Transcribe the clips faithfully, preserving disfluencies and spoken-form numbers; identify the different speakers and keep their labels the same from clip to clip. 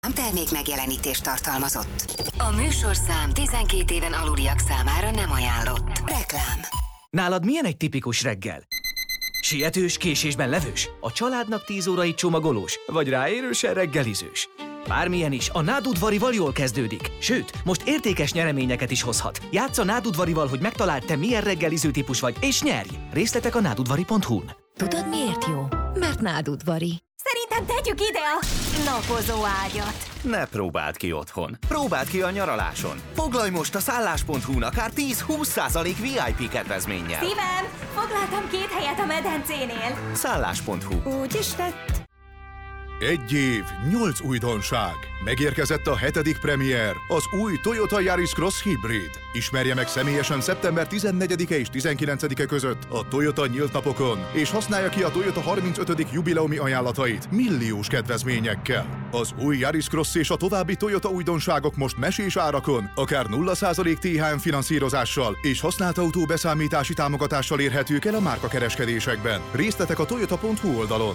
Speaker 1: Termék megjelenítést tartalmazott. A műsorszám tizenkét éven aluliak számára nem ajánlott. Reklám.
Speaker 2: Nálad milyen egy tipikus reggel? Sietős, késésben levős? A családnak tíz órai csomagolós? Vagy ráérősen reggelizős? Bármilyen is, a Nádudvarival jól kezdődik. Sőt, most értékes nyereményeket is hozhat. Játsz a Nádudvarival, hogy megtaláld, te milyen reggeliző típus vagy, és nyerj! Részletek a nádudvari pont hu-n.
Speaker 3: Tudod miért jó? Mert Nádudvari.
Speaker 4: Szerintem tegyük ide a napozó ágyat.
Speaker 5: Ne próbáld ki otthon. Próbáld ki a nyaraláson. Foglalj most a szállás pont hu-n akár tíz-húsz százalék vé i pé kedvezménnyel.
Speaker 4: Szívem, foglaltam két helyet a medencénél.
Speaker 5: szállás pont hu.
Speaker 4: Úgy is lett.
Speaker 6: Egy év, nyolc újdonság. Megérkezett a hetedik premier, az új Toyota Yaris Cross Hybrid. Ismerje meg személyesen szeptember tizennegyedike és tizenkilencedike között a Toyota nyílt napokon, és használja ki a Toyota harmincötödik jubileumi ajánlatait milliós kedvezményekkel. Az új Yaris Cross és a további Toyota újdonságok most mesés árakon, akár nulla százalék té há em finanszírozással és használt autó beszámítási támogatással érhetők el a márkakereskedésekben. Részletek a toyota pont hu oldalon.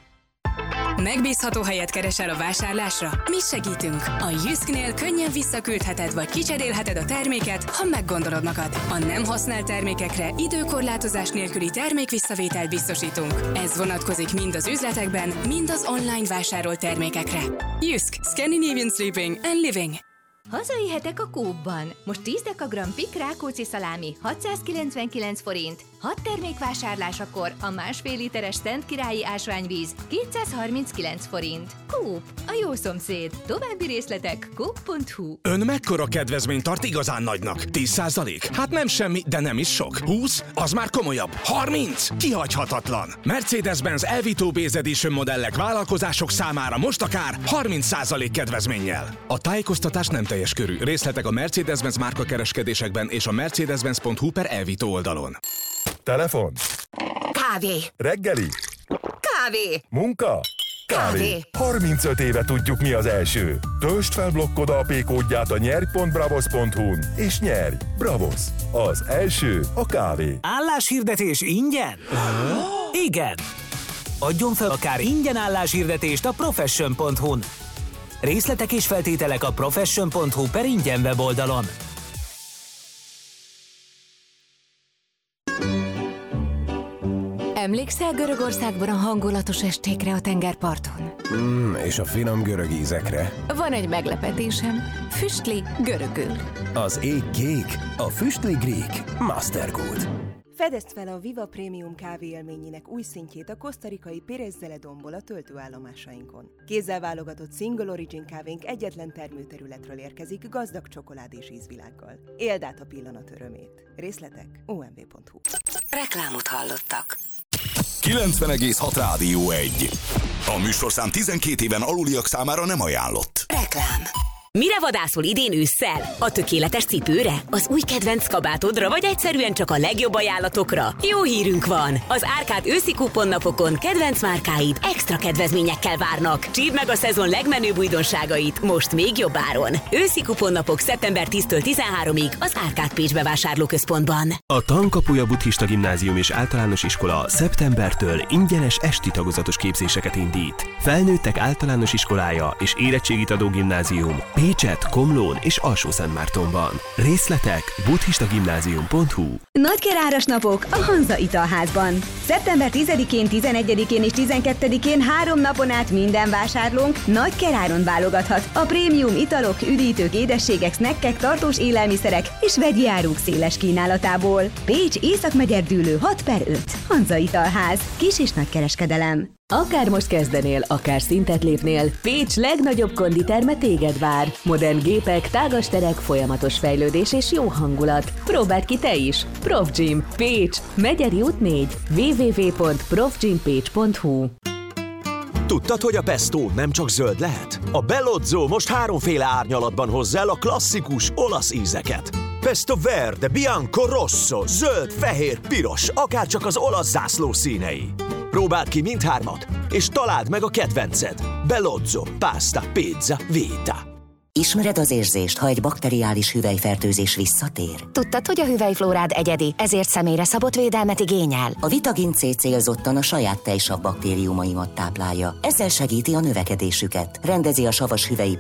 Speaker 7: Megbízható helyet keresel a vásárlásra? Mi segítünk! A Jysknél könnyen visszaküldheted vagy kicserélheted a terméket, ha meggondolod magad. A nem használt termékekre időkorlátozás nélküli termékvisszavételt biztosítunk. Ez vonatkozik mind az üzletekben, mind az online vásárolt termékekre. Jysk. Scandinavian Sleeping and Living.
Speaker 3: Hazai hetek a Coopban. Most tíz dekagram pik Rákóczi szalámi hatszázkilencvenkilenc forint, hat termék vásárlásakor a másfél literes Szent Királyi ásványvíz kétszázharminckilenc forint. Coop, a jó szomszéd. További részletek coop pont hu.
Speaker 8: Ön mekkora kedvezményt tart igazán nagynak? tíz százalék? Hát nem semmi, de nem is sok. húsz? Az már komolyabb. harminc? Kihagyhatatlan. Mercedes-Benz Elvito Base Edition modellek vállalkozások számára most akár harminc százalék kedvezménnyel. A tájékoztatás nem teljes körű. Részletek a Mercedes-Benz márka kereskedésekben és a mercedes-benz pont hu per Elvito oldalon.
Speaker 9: Telefon.
Speaker 1: Kávé.
Speaker 9: Reggeli.
Speaker 1: Kávé.
Speaker 9: Munka. Kávé. harmincöt éve tudjuk, mi az első. Töltsd fel blokkod á pé kódját a nyerj pont bravos pont hu-n és nyerj! Bravos! Az első a kávé.
Speaker 10: Álláshirdetés ingyen? Igen! Adjon fel akár ingyen álláshirdetést a profession pont hu-n. Részletek és feltételek a profession pont hu per ingyen weboldalon.
Speaker 3: Emlékszel Görögországban a hangulatos estékre a tengerparton?
Speaker 11: Mm, és a finom görög ízekre.
Speaker 3: Van egy meglepetésem. Füstli görögül.
Speaker 11: Az ég kék, a füstli grík. Mastergold.
Speaker 12: Fedezd fel a Viva Premium kávé élményének új szintjét a kosztarikai Pérez Zeledonból a töltőállomásainkon. Kézzel válogatott Single Origin kávénk egyetlen termőterületről érkezik gazdag csokoládés ízvilággal. Éld át a pillanat örömét. Részletek o em vé pont hu.
Speaker 1: Reklámot hallottak.
Speaker 13: kilencven egész hat Rádió egy. A műsorszám tizenkét éven aluliak számára nem ajánlott.
Speaker 1: Reklám.
Speaker 14: Mire vadászol idén ősszel? A tökéletes cipőre? Az új kedvenc kabátodra, vagy egyszerűen csak a legjobb ajánlatokra? Jó hírünk van! Az Árkád őszi kuponnapokon kedvenc márkáid extra kedvezményekkel várnak. Csípd meg a szezon legmenőbb újdonságait, most még jobb áron. Őszi kuponnapok szeptember tíztől tizenháromig az Árkád Pécs bevásárlóközpontban.
Speaker 15: A Tankapuja Buddhista Gimnázium és Általános Iskola szeptembertől ingyenes esti tagozatos képzéseket indít. Felnőttek általános iskolája és érettségit adó gimnázium Pécset, Komlón és Alsó-Szentmártonban. Részletek buddhistagimnázium pont hu.
Speaker 16: Nagykeráras napok a Hanza Italházban. szeptember tizedikén, tizenegyedikén és tizenkettedikén három napon át minden vásárlónk nagykeráron válogathat a prémium italok, üdítők, édességek, snackek, tartós élelmiszerek és vegyi áruk széles kínálatából. Pécs Észak-Megyerdülő hat per öt. Hanza Italház. Kis- és nagykereskedelem.
Speaker 3: Akár most kezdenél, akár szintet lépnél, Pécs legnagyobb konditerme téged vár. Modern gépek, tágas terek, folyamatos fejlődés és jó hangulat. Próbáld ki te is! Profgym, Pécs, Megyeri út négy, double-u double-u double-u pont profgympécs pont hu.
Speaker 17: Tudtad, hogy a pesto nem csak zöld lehet? A Bellozzo most háromféle árnyalatban hozza el a klasszikus olasz ízeket. Pesto verde, bianco, rosso, zöld, fehér, piros, akárcsak az olasz zászló színei. Próbáld ki mindhármat, és találd meg a kedvenced. Bellozzo, pasta, pizza, vita.
Speaker 18: Ismered az érzést, ha egy bakteriális hüvelyfertőzés visszatér?
Speaker 19: Tudtad, hogy a hüvelyflórád egyedi, ezért személyre szabott védelmet igényel?
Speaker 18: A Vitagin C célzottan a saját tejsav baktériumaimat táplálja. Ezzel segíti a növekedésüket, rendezi a savas hüvelyi